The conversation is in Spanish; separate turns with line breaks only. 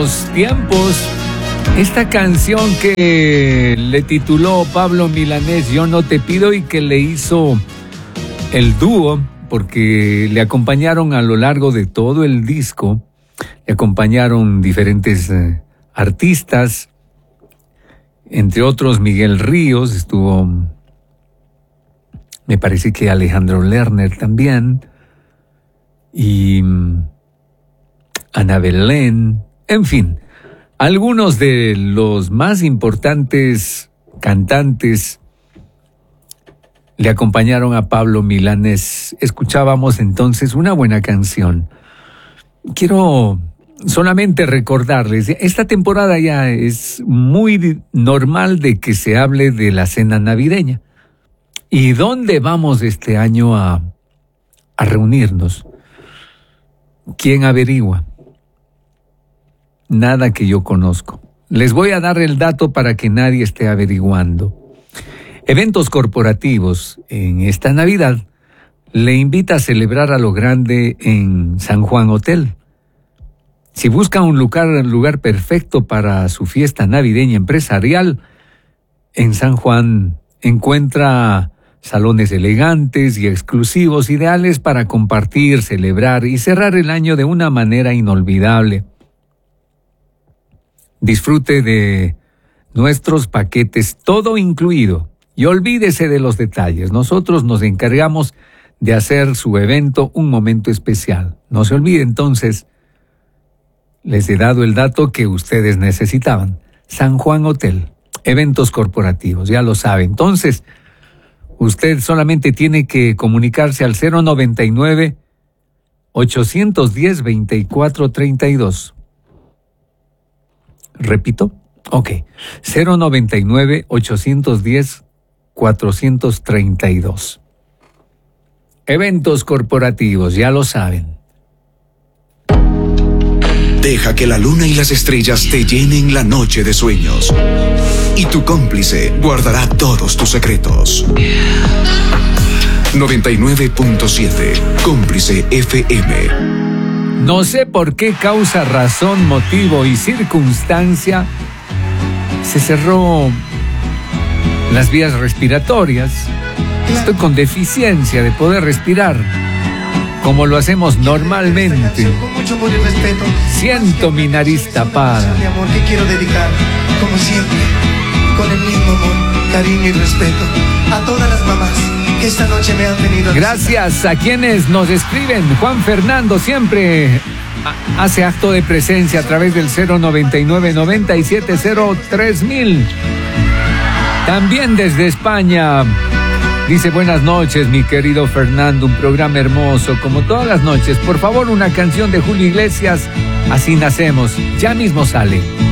buenos tiempos. Esta canción que le tituló Pablo Milanés, Yo no te pido, y que le hizo el dúo, porque le acompañaron a lo largo de todo el disco, le acompañaron diferentes artistas, entre otros Miguel Ríos, estuvo, me parece que Alejandro Lerner también, y Ana Belén, en fin, algunos de los más importantes cantantes le acompañaron a Pablo Milanés. Escuchábamos entonces una buena canción. Quiero solamente recordarles, esta temporada ya es muy normal de que se hable de la cena navideña. ¿Y dónde vamos este año a reunirnos? ¿Quién averigua? Nada que yo conozco. Les voy a dar el dato para que nadie esté averiguando. Eventos corporativos en esta Navidad le invita a celebrar a lo grande en San Juan Hotel. Si busca un lugar perfecto para su fiesta navideña empresarial, en San Juan encuentra salones elegantes y exclusivos, ideales para compartir, celebrar y cerrar el año de una manera inolvidable. Disfrute de nuestros paquetes, todo incluido, y olvídese de los detalles. Nosotros nos encargamos de hacer su evento un momento especial. No se olvide entonces, les he dado el dato que ustedes necesitaban. San Juan Hotel, eventos corporativos, ya lo sabe. Entonces, usted solamente tiene que comunicarse al 099-810-2432. ¿Repito? Ok. 099-810-432. Eventos corporativos, ya lo saben.
Deja que la luna y las estrellas te llenen la noche de sueños. Y tu cómplice guardará todos tus secretos. 99.7 Cómplice FM.
No sé por qué causa, razón, motivo y circunstancia se cerró las vías respiratorias. Estoy con deficiencia de poder respirar como lo hacemos normalmente. Siento mi nariz tapada.
Mi amor que quiero dedicar, como siempre, con el mismo amor, cariño y respeto, a todas las mamás que esta noche me han venido a
Gracias a quienes nos escriben. Juan Fernando siempre hace acto de presencia a través del 099-9703.000. También desde España dice: buenas noches, mi querido Fernando, un programa hermoso, como todas las noches. Por favor, una canción de Julio Iglesias, Así nacemos. Ya mismo sale.